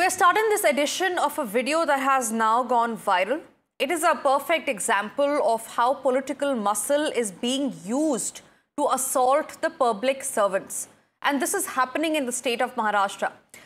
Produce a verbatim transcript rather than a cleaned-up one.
We're starting this edition of a video that has now gone viral. It is a perfect example of how political muscle is being used to assault the public servants. And this is happening in the state of Maharashtra.